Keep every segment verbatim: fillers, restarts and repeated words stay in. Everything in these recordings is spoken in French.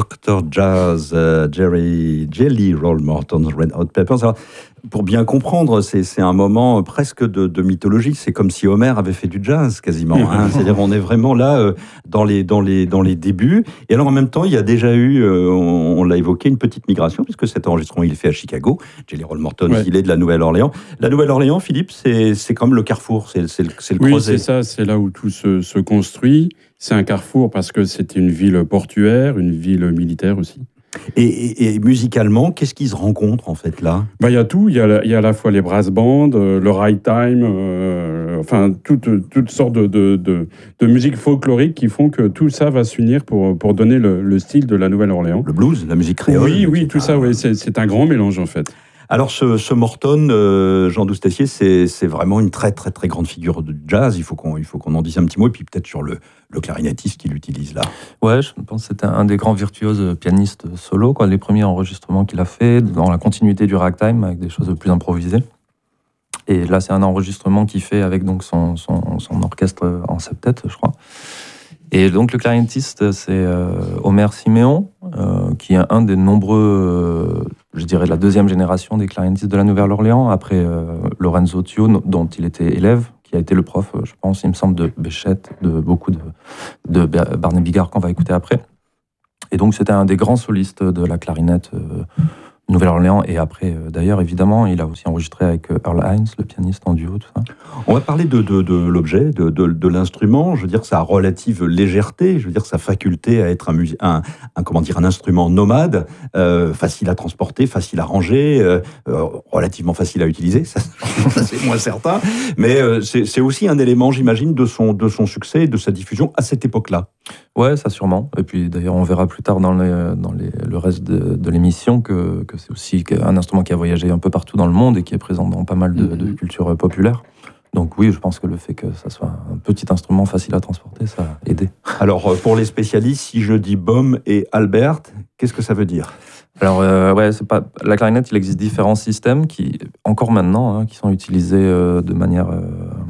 docteur Jazz, euh, Jerry Jelly Roll Morton's Red Hot Peppers. Alors, pour bien comprendre, c'est, c'est un moment presque de, de mythologie. C'est comme si Homer avait fait du jazz, quasiment. Hein. C'est-à-dire, on est vraiment là euh, dans, les, dans, les, dans les débuts. Et alors, en même temps, il y a déjà eu, euh, on, on l'a évoqué, une petite migration, puisque cet enregistrement, il est fait à Chicago. Jelly Roll Morton, ouais. Il est de la Nouvelle-Orléans. La Nouvelle-Orléans, Philippe, c'est, c'est comme le carrefour, c'est, c'est, c'est le oui, creuset. Oui, c'est ça, c'est là où tout se, se construit. C'est un carrefour parce que c'était une ville portuaire, une ville militaire aussi. Et, et, et musicalement, qu'est-ce qui se rencontre en fait là ? Bah, il y a tout, il y a, il y a à la fois les brass bands, euh, le ragtime, euh, enfin toutes, toutes sortes de, de, de, de musique folklorique qui font que tout ça va s'unir pour, pour donner le, le style de la Nouvelle-Orléans. Le blues, la musique créole. Oui, oui, tout ça, oui, c'est, c'est un grand mélange en fait. Alors ce, ce Morton, euh, Jean Doustessier, c'est, c'est vraiment une très très très grande figure de jazz. Il faut qu'on, il faut qu'on en dise un petit mot, et puis peut-être sur le, le clarinettiste qu'il utilise là. Ouais, je pense que c'était un des grands virtuoses pianistes solo, quoi. Les premiers enregistrements qu'il a fait dans la continuité du ragtime avec des choses plus improvisées. Et là, c'est un enregistrement qu'il fait avec donc son, son, son orchestre en septet, je crois. Et donc le clarinettiste, c'est euh, Homer Siméon, euh, qui est un des nombreux, euh, je dirais, de la deuxième génération des clarinettistes de la Nouvelle-Orléans, après euh, Lorenzo Tio, dont il était élève, qui a été le prof, je pense, il me semble, de Béchette, de beaucoup de, de Barney Bigard, qu'on va écouter après. Et donc c'était un des grands solistes de la clarinette euh, Nouvelle-Orléans, et après, euh, d'ailleurs, évidemment, il a aussi enregistré avec euh, Earl Hines, le pianiste en duo, tout ça. On va parler de, de, de l'objet, de, de, de l'instrument, je veux dire sa relative légèreté, je veux dire sa faculté à être un, musi- un, un, comment dire, un instrument nomade, euh, facile à transporter, facile à ranger, euh, euh, relativement facile à utiliser, ça, ça c'est moins certain, mais euh, c'est, c'est aussi un élément, j'imagine, de son, de son succès et de sa diffusion à cette époque-là. Ouais, ça sûrement. Et puis d'ailleurs, on verra plus tard dans, les, dans les, le reste de, de l'émission que, que c'est aussi un instrument qui a voyagé un peu partout dans le monde et qui est présent dans pas mal de, mmh. de cultures populaires. Donc oui, je pense que le fait que ça soit un petit instrument facile à transporter, ça a aidé. Alors pour les spécialistes, si je dis Bohm et Albert, qu'est-ce que ça veut dire ? Alors euh, ouais, c'est pas la clarinette. Il existe différents systèmes qui, encore maintenant, hein, qui sont utilisés euh, de manière euh,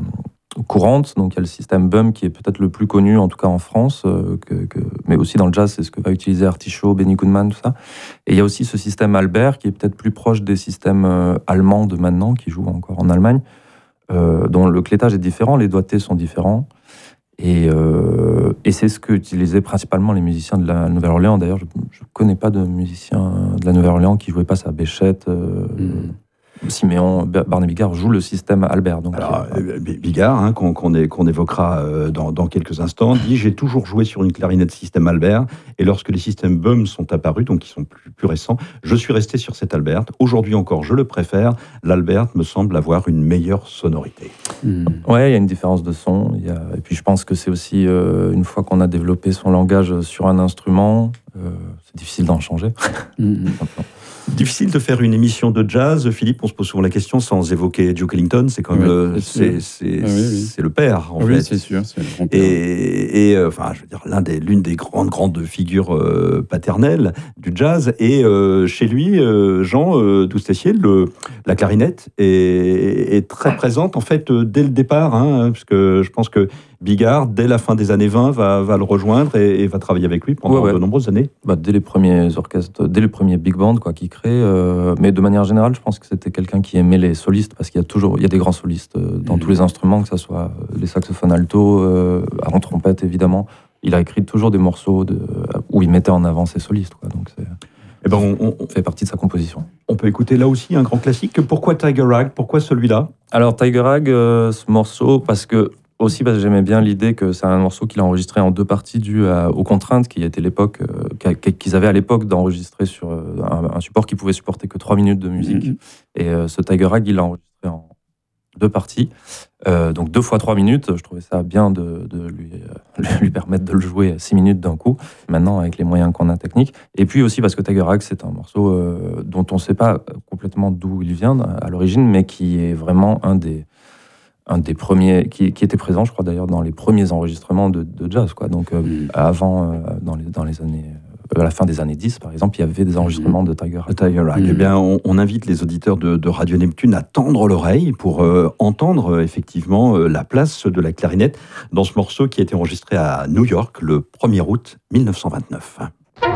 courante. Donc il y a le système Bohm qui est peut-être le plus connu, en tout cas en France, euh, que, que, mais aussi dans le jazz, c'est ce que va utiliser Artichaut, Benny Goodman, tout ça. Et il y a aussi ce système Albert qui est peut-être plus proche des systèmes euh, allemands de maintenant, qui jouent encore en Allemagne. Euh, dont le clétage est différent, les doigtés sont différents. Et, euh, et c'est ce qu'utilisaient principalement les musiciens de la Nouvelle-Orléans. D'ailleurs, je ne connais pas de musiciens de la Nouvelle-Orléans qui ne jouaient pas ça. Béchette, euh, mm. Siméon, Barney Bigard joue le système Albert. Donc, Alors, euh, Bigard, hein, qu'on, qu'on, é, qu'on évoquera euh, dans, dans quelques instants, dit « J'ai toujours joué sur une clarinette système Albert, et lorsque les systèmes Bohm sont apparus, donc qui sont plus, plus récents, je suis resté sur cet Albert. Aujourd'hui encore, je le préfère. L'Albert me semble avoir une meilleure sonorité. Mmh. » Ouais, il y a une différence de son. Il y a... Et puis je pense que c'est aussi, euh, une fois qu'on a développé son langage sur un instrument, euh, c'est difficile d'en changer. Mmh. Difficile de faire une émission de jazz, Philippe, on se pose souvent la question sans évoquer Duke Ellington, c'est comme oui, le, c'est, c'est, ah, oui, oui. c'est le père en oui, fait. Oui, c'est sûr, c'est le grand-père. Et, et euh, enfin, je veux dire, l'un des, l'une des grandes grandes figures euh, paternelles du jazz. Et euh, chez lui, euh, Jean euh, Doustessier, le, la clarinette est, est très présente en fait euh, dès le départ, hein, parce que je pense que Bigard, dès la fin des années vingt, va, va le rejoindre et, et va travailler avec lui pendant ouais, ouais. de nombreuses années. Bah, dès les premiers orchestres, dès les premiers big bands quoi, qu'il crée. Euh, mais de manière générale, je pense que c'était quelqu'un qui aimait les solistes, parce qu'il y a toujours, il y a des grands solistes euh, dans mmh. tous les instruments, que ce soit les saxophones alto, euh, en trompette évidemment. Il a écrit toujours des morceaux de, où il mettait en avant ses solistes. Quoi, donc c'est... Eh ben on, on fait partie de sa composition. On peut écouter là aussi un grand classique. Pourquoi Tiger Rag ? Pourquoi celui-là ? Alors Tiger Rag, euh, ce morceau, parce que aussi parce que j'aimais bien l'idée que c'est un morceau qu'il a enregistré en deux parties dû à, aux contraintes qui étaient l'époque, euh, qu'ils avaient à l'époque d'enregistrer sur euh, un, un support qui pouvait supporter que trois minutes de musique. Mm-hmm. Et euh, ce Tiger Rag, il l'a enregistré en deux parties, euh, donc deux fois trois minutes. Je trouvais ça bien de, de lui, euh, lui permettre de le jouer six minutes d'un coup, maintenant avec les moyens qu'on a techniques. Et puis aussi parce que Tiger Rag, c'est un morceau euh, dont on ne sait pas complètement d'où il vient à l'origine, mais qui est vraiment un des un des premiers, qui, qui était présent, je crois d'ailleurs, dans les premiers enregistrements de, de jazz, quoi. Donc, euh, mmh. avant, euh, dans, les, dans les années, euh, à la fin des années dix, par exemple, il y avait des enregistrements mmh. de Tiger Rag. Tiger Rag. Mmh. Eh bien, on, on invite les auditeurs de, de Radio Neptune à tendre l'oreille pour euh, entendre, euh, effectivement, euh, la place de la clarinette dans ce morceau qui a été enregistré à New York le premier août mille neuf cent vingt-neuf.